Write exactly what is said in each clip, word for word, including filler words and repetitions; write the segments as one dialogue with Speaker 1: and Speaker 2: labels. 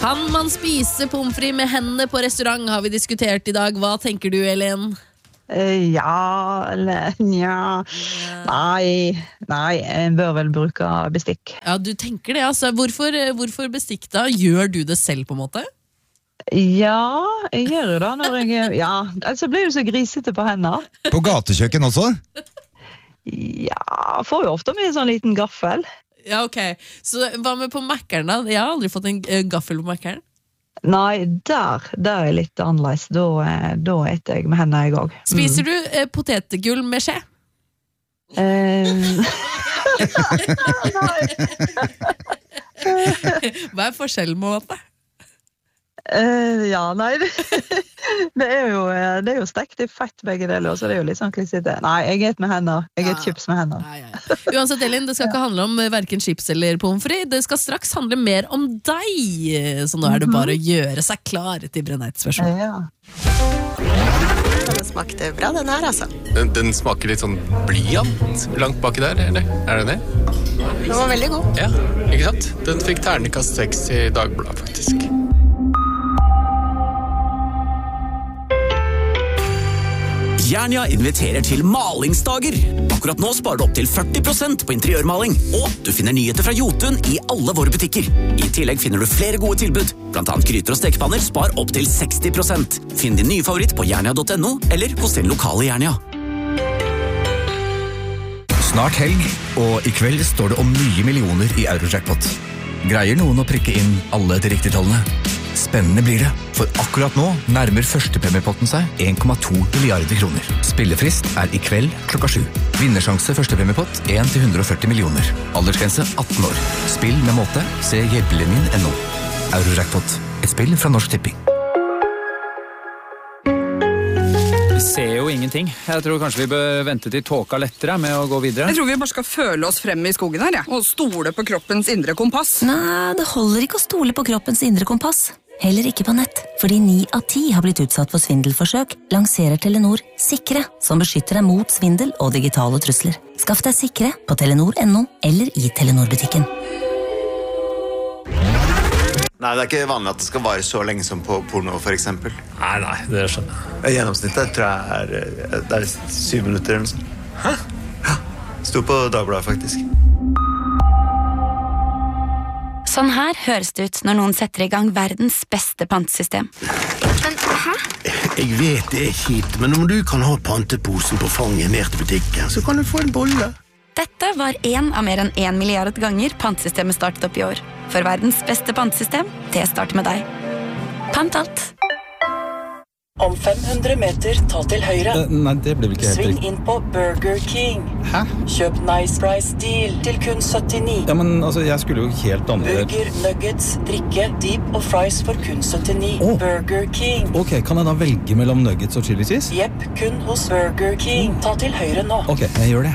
Speaker 1: Kan man spise pommes frites med hendene på restaurant, har vi diskutert i dag. Hva tenker du, Elen?
Speaker 2: Uh, ja, eller ja. Nei, nei, jeg bør vel bruke bestikk.
Speaker 1: Ja, du tenker det, altså. Hvorfor, hvorfor bestikk da? Gjør du det selv på en måte?
Speaker 2: Ja, jeg gjør det når jeg... Ja, altså blir jo så grisete på hendene.
Speaker 3: På gatekjøkken også?
Speaker 2: Ja, får jo ofte med en sånn liten gaffel.
Speaker 1: Ja, ok. Så hva med på Mac-eren da? Jeg har aldri fått en uh, gaffel på Mac-eren.
Speaker 2: Nei, der, der er litt annerledes. Da, da eter jeg med hendene jeg også.
Speaker 1: Spiser du eh, potetgull med skje?
Speaker 2: Eh...
Speaker 1: Hva er forskjellen på det?
Speaker 2: Uh, ja, nei det, det, er jo, det er jo stekt i fett begge deler, så det er jo litt sånn klissete. Nei, jeg et med hender, jeg et chips med hender.
Speaker 1: Ja, ja, ja. Uansett, Elin, det skal ikke handle om hverken chips eller pommes frites. Det skal straks handle mer om deg, så nå er det bare å gjøre seg klar til Brønnøysundversjonen.
Speaker 2: Ja.
Speaker 4: Den smakte bra, den her, altså.
Speaker 5: Den, den smaker litt sånn blyant langt baki der, eller? Er det det?
Speaker 4: Den var veldig god.
Speaker 5: Ja, ikke sant? Den fikk terningkast seks i Dagbladet, faktisk.
Speaker 6: Jernia inviterer til malingsdager. Akkurat nå sparer du opp til førti prosent på interiørmaling, og du finner nyheter fra Jotun i alle våre butikker. I tillegg finner du flere gode tilbud, blant annet gryter og stekepanner spar opp til seksti prosent. Finn din nye favoritt på jernia punktum no eller hos din lokale Jernia.
Speaker 7: Snart helg, og i kveld står det om nye millioner i Eurojackpot. Greier noen å prikke inn alle de riktige tallene? Spennende blir det, for akkurat nå nærmer førstepremiepotten seg en komma to milliarder kroner. Spillefrist er i kveld klokka sju. Vinnersjanse førstepremiepott en til hundre og førti millioner. Aldersgrense atten år. Spill med måte, se hjelpelinjen punktum no. Eurojackpot, et spill fra Norsk Tipping.
Speaker 8: Vi ser jo ingenting. Jeg tror kanskje vi bør vente til tåka lettere med å gå videre.
Speaker 9: Jeg tror vi bare skal føle oss frem i skogen her, ja. Og stole på kroppens indre kompass.
Speaker 10: Nei, det holder ikke å stole på kroppens indre kompass. Heller ikke på nett, fordi ni av ti har blitt utsatt for svindelforsøk, lanserer Telenor Sikre, som beskytter deg mot svindel og digitale trusler. Skaff deg Sikre på telenor punktum no eller i Telenor-butikken.
Speaker 11: Nei, det er ikke vanlig at det skal vare så lenge som på porno, for eksempel.
Speaker 5: Nei, nei, det skjønner jeg.
Speaker 11: Gjennomsnittet tror jeg er, det er syv minutter eller noe sånt. Hæ? Ja, sto på Dagbladet faktisk.
Speaker 12: Sånn her høres det ut når noen setter i gang verdens beste pantesystem.
Speaker 13: Men, hæ? Jeg vet det er kjipt, men om du kan ha panteposen på fanget ned til butikken, så kan du få en bolle.
Speaker 12: Dette var en av mer enn en milliard ganger pantesystemet startet opp i år. For verdens beste pantesystem, det starter med deg. Pant alt.
Speaker 14: Om fem hundre meter, ta til høyre.
Speaker 8: Uh, nei, det ble vel ikke helt
Speaker 14: Sving
Speaker 8: riktig.
Speaker 14: inn på Burger King.
Speaker 8: Hæ?
Speaker 14: Kjøp Nice Price Deal til kun syttini.
Speaker 8: Ja, men altså, jeg skulle jo helt andre...
Speaker 14: Burger, nuggets, drikke, deep og fries for kun syttini.
Speaker 8: Oh.
Speaker 14: Burger King.
Speaker 8: Ok, kan jeg da velge mellom nuggets og chili cheese?
Speaker 14: Jepp, kun hos Burger King. Ta til høyre nå.
Speaker 8: Ok, jeg gjør det.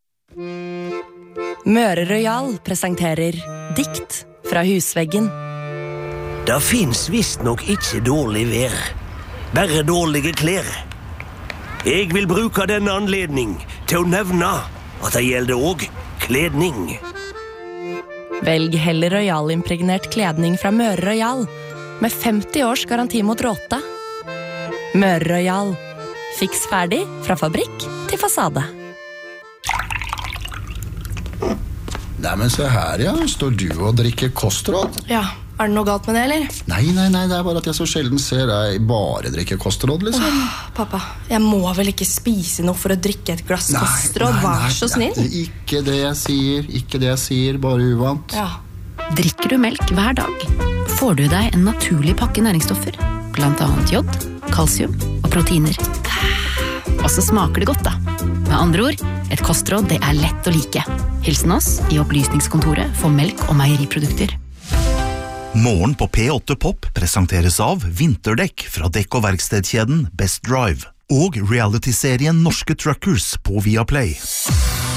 Speaker 12: Møre Royal presenterer Dikt fra husveggen.
Speaker 13: Det finnes visst nok ikke dårlig vær, bare dårlige klær. Jeg vil bruke denne anledning til å nevne at det gjelder også kledning.
Speaker 12: Velg heller Royal-impregnert kledning fra Møre Royal, med femti års garanti mot råte. Møre Royal. Fiks ferdig fra fabrikk til fasade.
Speaker 15: Nei, men se her, ja. Står du og drikker kostråd?
Speaker 16: Ja, er det noe galt med det, eller?
Speaker 15: Nei, nei, nei, det er bare at jeg så sjelden ser deg bare drikke kostråd, liksom.
Speaker 16: Åh, pappa, jeg må vel ikke spise noe for å drikke et glass kostråd, vær så snill.
Speaker 15: Nei, ikke det jeg sier, ikke det jeg sier, bare uvant.
Speaker 16: Ja.
Speaker 17: Drikker du melk hver dag, får du deg en naturlig pakke næringsstoffer, blant annet jod, kalsium og proteiner. Og så smaker det godt da. Med andre ord, et kostråd det er lett å like. Hilsen oss i opplysningskontoret for melk og meieriprodukter.
Speaker 18: Morgen på P åtte Pop presenteres av vinterdekk fra dekk- og verkstedkjeden Best Drive og reality-serien Norske Truckers på Viaplay.